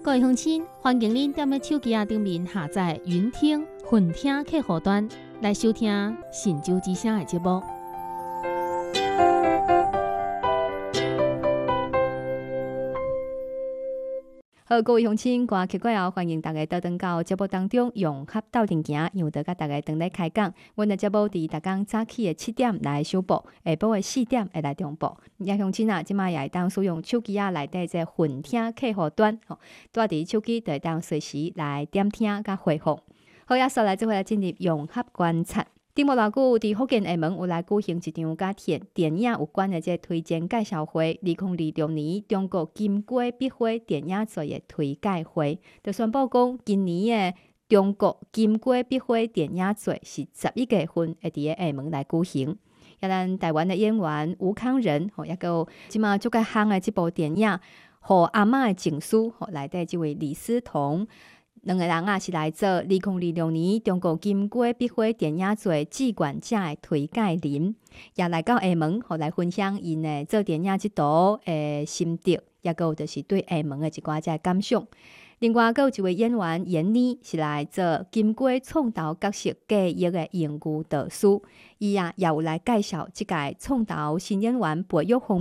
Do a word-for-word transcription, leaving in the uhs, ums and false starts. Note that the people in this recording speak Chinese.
各位乡亲，欢迎您踮咧手机啊顶面下载云听、混听客户端来收听《神州之声》的节目。 好，各位乡亲，歌曲过后，欢迎大家倒转到节目当中，用合斗阵行，让得甲大家等来开讲。阮的节目伫逐工早起的七点来首播，下晡的四点会来重播。也乡亲啊，即马也会当使用手机啊内底这混听客户端，吼，带伫手机就会当随时来点听甲回放。好，也说来即回来进入融合观察。顶无偌久，伫福建厦门有来举行一场甲电电影有关的这推荐介绍会，二零二六年中国金鸡笔花电影节的推介会，就宣布讲，今年的中国金鸡笔花电影节是十一月份会伫个厦门来举行。也咱台湾的演员吴康仁，吼，也有即马足介夯的这部电影《互阿嬷的情书》，吼，内底这位李思彤。两个人啊是来做二零二六年中国金鸡笔花电影节志愿者的推介人，也来到厦门，互来分享因的做电影这图的心得，也有就是对厦门的一寡只感想。另外，还有一位演员闫妮是来做金鸡创投角色记忆的营育导师，伊啊也有来介绍这届创投新演员培育方